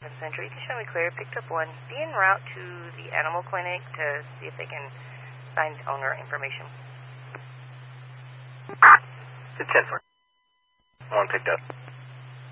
Century, you can show me clear. Picked up one. Be en route to the animal clinic to see if they can find owner information. It's 10-4. One picked up.